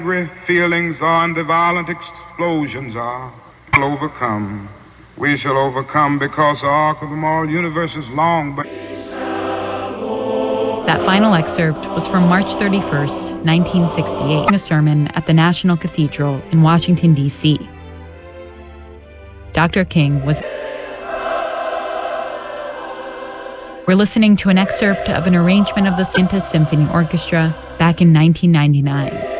Angry feelings are and the violent explosions are. We'll overcome. We shall overcome because the arc of the moral universe is long, but... That final excerpt was from March 31st, 1968, a sermon at the National Cathedral in Washington, D.C. Dr. King was... We're listening to an excerpt of an arrangement of the Santa Symphony Orchestra back in 1999.